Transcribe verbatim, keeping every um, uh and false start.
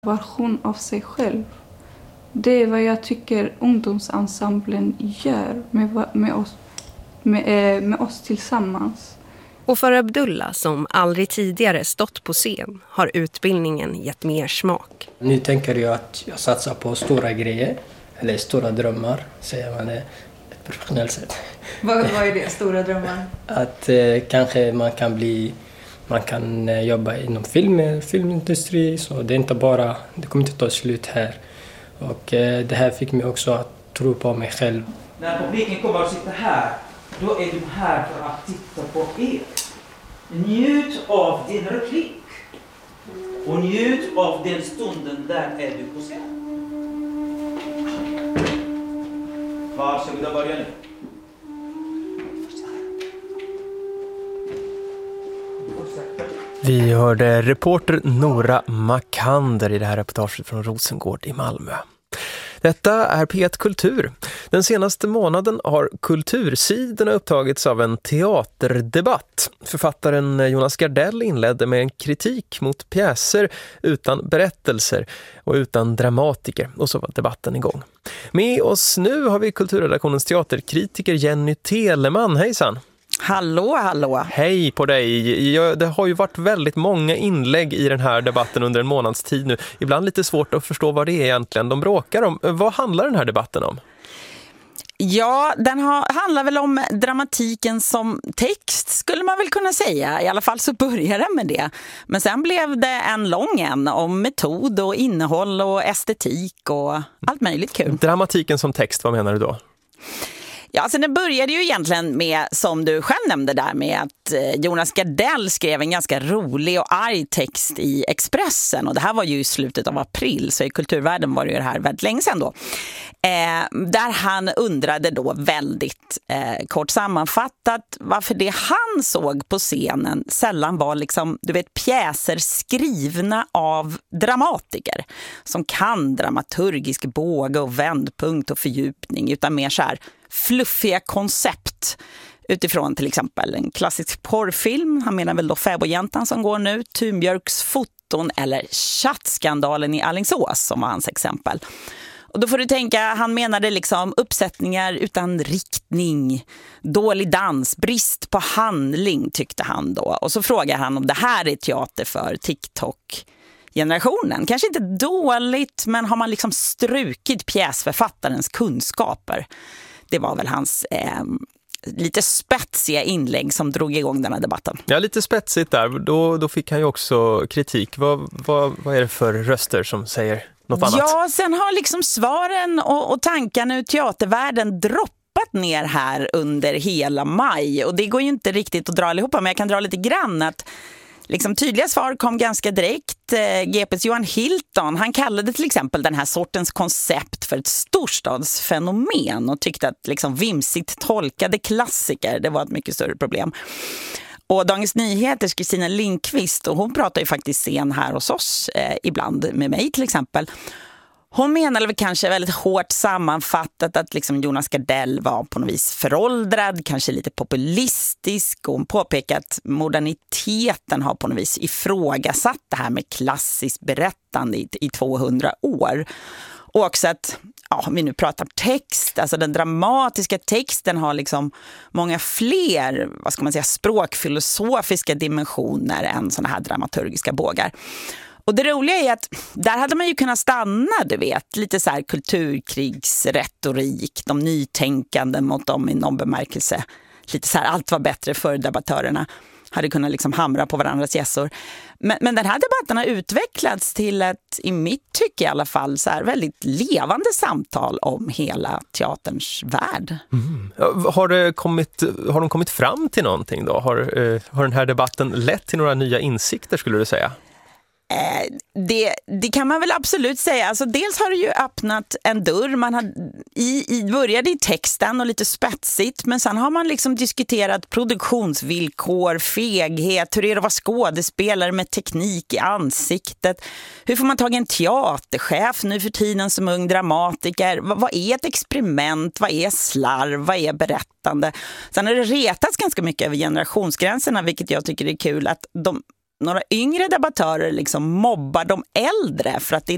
version av sig själv. Det är vad jag tycker ungdomsensemblen gör med, med, oss, med, med oss tillsammans. Och för Abdullah, som aldrig tidigare stått på scen, har utbildningen gett mer smak. Nu tänker jag att jag satsar på stora grejer, eller stora drömmar, säger man det på ett professionellt sätt. Vad, vad är det, stora drömmar? Att eh, kanske man kan bli, man kan eh, jobba inom film, filmindustri, så det är inte bara, det kommer inte ta slut här. Och eh, det här fick mig också att tro på mig själv. När publiken kommer att sitta här, då är du här för att titta på er. Njut av din replik. Och njut av den stunden där är du på scen. Varsågoda, börja nu. Vi hörde reporter Nora Makander i det här reportaget från Rosengård i Malmö. Detta är P ett Kultur. Den senaste månaden har kultursidorna upptagits av en teaterdebatt. Författaren Jonas Gardell inledde med en kritik mot pjäser utan berättelser och utan dramatiker. Och så var debatten igång. Med oss nu har vi kulturredaktionens teaterkritiker Jenny Teleman. Hejsan! Hallå, hallå. Hej på dig. Det har ju varit väldigt många inlägg i den här debatten under en månads tid nu. Ibland lite svårt att förstå vad det är egentligen de bråkar om. Vad handlar den här debatten om? Ja, den har, handlar väl om dramatiken som text skulle man väl kunna säga. I alla fall så började det med det. Men sen blev det en lång en om metod och innehåll och estetik och allt möjligt kul. Dramatiken som text, vad menar du då? Ja, alltså det började ju egentligen med, som du själv nämnde där, med att Jonas Gardell skrev en ganska rolig och arg text i Expressen. Och det här var ju i slutet av april, så i kulturvärlden var det ju det här väldigt länge sedan då. Eh, där han undrade då väldigt eh, kort sammanfattat varför det han såg på scenen sällan var liksom, du vet, pjäser skrivna av dramatiker som kan dramaturgisk båge och vändpunkt och fördjupning, utan mer så här fluffiga koncept utifrån till exempel en klassisk porrfilm. Han menar väl då Fäbodjäntan som går nu, Thunbjörks foton eller chattskandalen i Alingsås som var hans exempel. Och då får du tänka, han menade liksom uppsättningar utan riktning, dålig dans, brist på handling tyckte han då. Och så frågar han om det här är teater för TikTok-generationen. Kanske inte dåligt, men har man liksom strukit pjäsförfattarens kunskaper? Det var väl hans eh, lite spetsiga inlägg som drog igång den här debatten. Ja, lite spetsigt där. Då, då fick han ju också kritik. Vad, vad, vad är det för röster som säger något annat? Ja, sen har liksom svaren och, och tankarna ur teatervärlden droppat ner här under hela maj. Och det går ju inte riktigt att dra allihopa, men jag kan dra lite grann att liksom tydliga svar kom ganska direkt. G P:s Johan Hilton, han kallade till exempel den här sortens koncept för ett storstadsfenomen och tyckte att liksom vimsigt tolkade klassiker, det var ett mycket större problem. Och Dagens Nyheters Kristina Lindqvist, och hon pratar ju faktiskt scen här hos oss eh, ibland med mig till exempel. Hon menade väl kanske väldigt hårt sammanfattat att liksom Jonas Gardell var på något vis föråldrad, kanske lite populistisk, och hon påpekade att moderniteten har på något vis ifrågasatt det här med klassiskt berättande i, i tvåhundra år. Och också att, ja, om vi nu pratar text, alltså den dramatiska texten har liksom många fler, vad ska man säga, språkfilosofiska dimensioner än såna här dramaturgiska bågar. Och det roliga är att där hade man ju kunnat stanna, du vet, lite så här kulturkrigsretorik, de nytänkande mot dem i någon bemärkelse. Lite så här, allt var bättre för debattörerna. Hade kunnat liksom hamra på varandras gässor. Men, men den här debatten har utvecklats till ett, i mitt tycke i alla fall, så här väldigt levande samtal om hela teaterns värld. Mm. Har, det kommit, har de kommit fram till någonting då? Har, eh, har den här debatten lett till några nya insikter, skulle du säga? Det, det kan man väl absolut säga. Alltså, dels har det ju öppnat en dörr. Man har, i, i, började i texten och lite spetsigt, men sen har man liksom diskuterat produktionsvillkor, feghet, hur är det att vara skådespelare med teknik i ansiktet. Hur får man tag i en teaterchef nu för tiden som ung dramatiker? Vad, vad är ett experiment? Vad är slarv? Vad är berättande? Sen har det retats ganska mycket över generationsgränserna, vilket jag tycker är kul, att de några yngre debattörer liksom mobbar de äldre för att det är